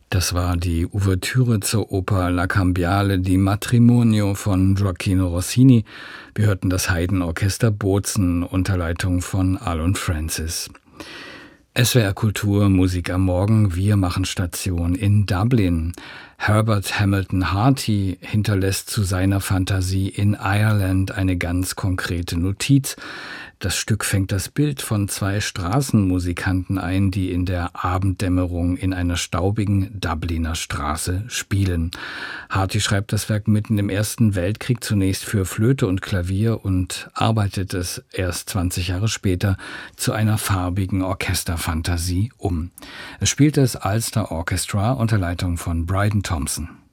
Das war die Ouvertüre zur Oper La Cambiale di Matrimonio von Gioacchino Rossini. Wir hörten das Haydn-Orchester Bozen unter Leitung von Alun Francis. SWR Kultur, Musik am Morgen. Wir machen Station in Dublin. Herbert Hamilton Harty hinterlässt zu seiner Fantasie in Ireland eine ganz konkrete Notiz. Das Stück fängt das Bild von zwei Straßenmusikanten ein, die in der Abenddämmerung in einer staubigen Dubliner Straße spielen. Harty schreibt das Werk mitten im Ersten Weltkrieg zunächst für Flöte und Klavier und arbeitet es erst 20 Jahre später zu einer farbigen Orchesterfantasie um. Es spielt das Ulster Orchestra unter Leitung von Bryden Thompson.